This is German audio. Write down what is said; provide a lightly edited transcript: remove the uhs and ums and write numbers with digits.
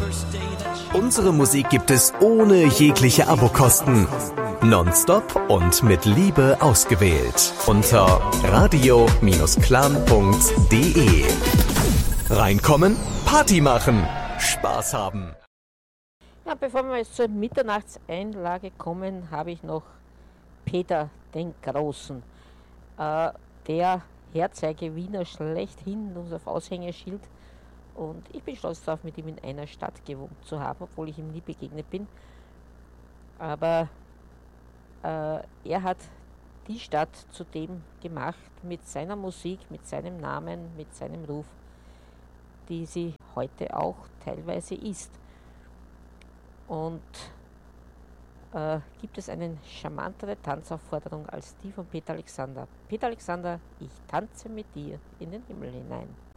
Unsere Musik gibt es ohne jegliche Abokosten. Nonstop und mit Liebe ausgewählt. Unter radio-clan.de. Reinkommen, Party machen, Spaß haben. Ja, bevor wir jetzt zur Mitternachtseinlage kommen, habe ich noch Peter den Großen. Der Herzeige Wiener schlechthin, uns auf Aushängeschild. Und ich bin stolz darauf, mit ihm in einer Stadt gewohnt zu haben, obwohl ich ihm nie begegnet bin. Aber er hat die Stadt zu dem gemacht, mit seiner Musik, mit seinem Namen, mit seinem Ruf, die sie heute auch teilweise ist. Und gibt es eine charmantere Tanzaufforderung als die von Peter Alexander. Peter Alexander, ich tanze mit dir in den Himmel hinein.